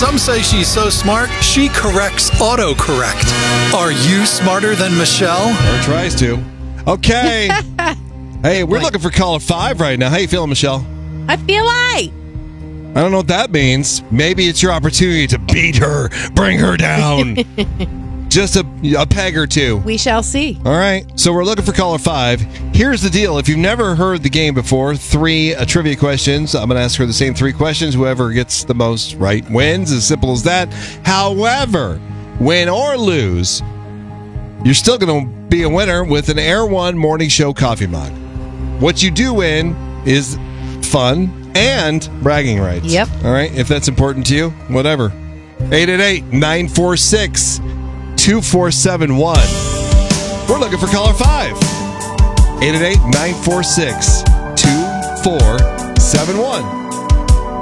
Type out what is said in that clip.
Some say she's so smart, she corrects autocorrect. Are you smarter than Michelle? Or tries to. Okay. Hey, we're looking for caller 5 right now. How you feeling, Michelle? I feel I don't know what that means. Maybe it's your opportunity to beat her, bring her down. Just a peg or two. We shall see. All right. So we're looking for caller 5. Here's the deal. If you've never heard the game before, 3 trivia questions. I'm going to ask her the same 3 questions. Whoever gets the most right wins. As simple as that. However, win or lose, you're still going to be a winner with an Air One Morning Show coffee mug. What you do win is fun and bragging rights. Yep. All right. If that's important to you, whatever. 888-946-2471. We're looking for caller 5. 888-946-2471.